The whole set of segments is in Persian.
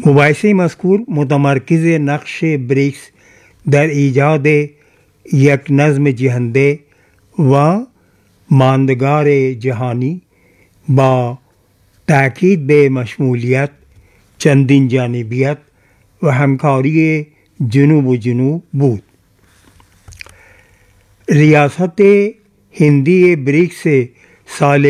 मुबाहिसे मज़कूर मुतमरकिज़ नक्श ब्रिक्स दर ईजाद एक नज़्म जहंदे व मानदगार जहानी बा ताकीद बे मशमूलियत चंदिन जानिबियत व हमकारी जुनूब जुनूब बूद। रियासत हिंदी ब्रिक्स साल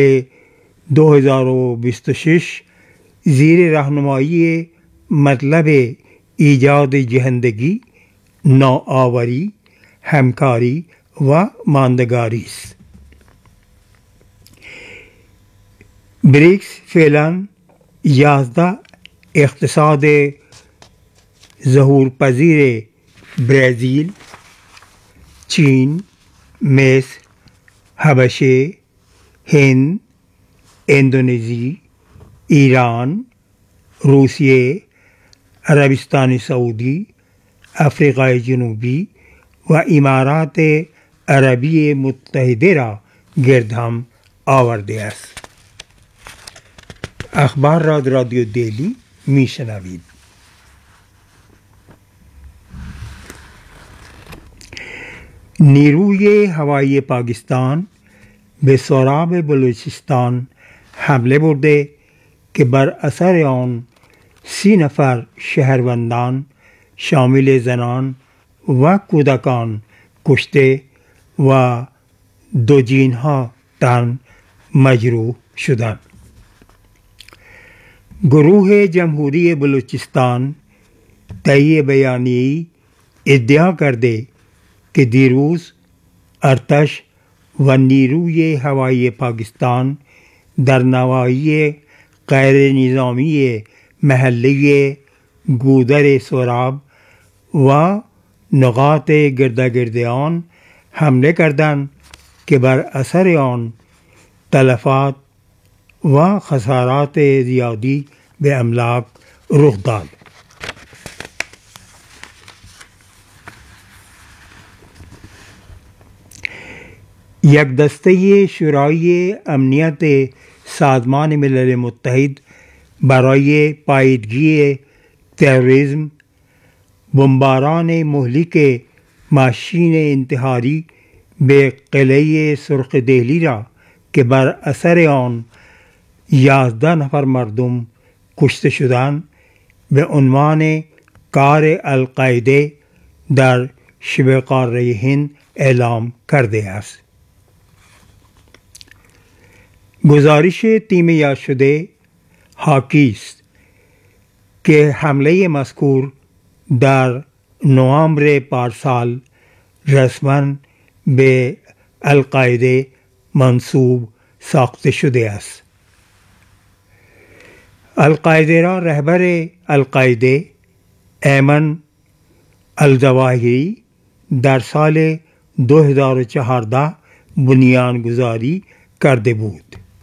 2026 ज़ीर रहनुमाई मतलब ईजाद जहंदगी नौआवरी हमकारी व मानदगारी। ब्रिक्स फ़िलन 11 इक़्तिसाद ज़हूर पज़ीर ब्राज़ील, चीन, मिस्र, हबशे, Hind, Indonesia, Iran, Russia, Arabistan Saudi, Africa जनूबी व इमारात अरबी मुत्तहिदा را गिरद हम आवर्ده است. اخبار را در رادیو دیلی میشنوید. نیروی هوایی پاکستان به سراب بلوچستان حمله برده که بر اثر آن 30 نفر شهروندان شامل زنان و کودکان کشته و 2 جین‌ها تن مجروح شدند. گروه جمهوری بلوچستان طی بیانیه‌ای ادعا کرده که دیروز ارتش و نیروی هوایی پاکستان در نواحی غیر نظامی محلی گودر سراب و نقاط گرداگرد آن حمله کردند که بر اثر آن تلفات و خسارات زیادی به املاک رخ داد. یک دسته شورای امنیت سازمان ملل متحد برای پایدگی تروریسم بمباران مهلک ماشین انتحاری به قلعه سرخ دهلی را که بر اثر آن 11 نفر مردم کشته شدند به عنوان کار القاعده در شبه قاره هند اعلام کرده است. گزارش تیم یاد شده حاکی است که حمله مذکور در نوامبر پارسال رسما به القاعده منسوب ساخته شده است. القاعده را رهبر القاعده ایمن الظواهری در سال 2014 بنیانگذاری کرده بود.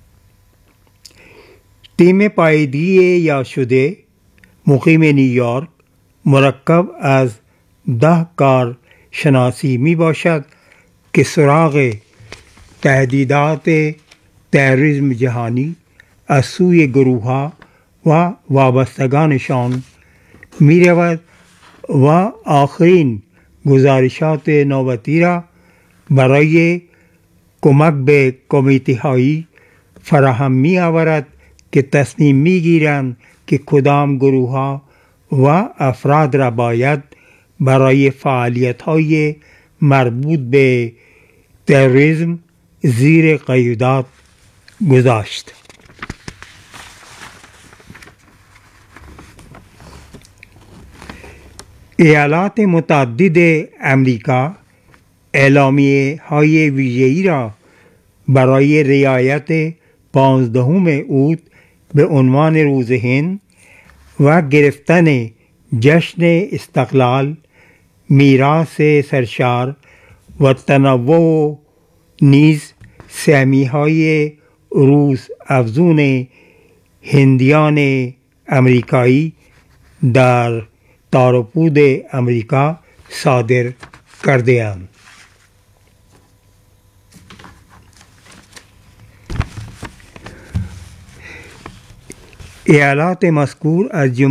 تیم پایدگی یاد شده مقیم نیویورک مرکب از 10 کار شناسی می باشد که سراغ تهدیدات تروریسم جهانی از سوی گروه‌ها و وابستگانشان می رود و آخرین گزارشات نوبتی را برای کمک به کمیته هایی فراهم می آورد که تصمیم می گیرند که کدام گروه ها و افراد را باید برای فعالیت های مربوط به تروریسم زیر قیودات گذاشت. ایالات متعدد امریکا اعلامیه های ویژه‌ای را برای رعایت 15 اوت به عنوان روز هند و گرفتن جشن استقلال، میراث سرشار و تنوع نیز سهمیه‌های روز افزون هندیان امریکایی در تارپود امریکا صادر کرده اند. ایالات مذکور از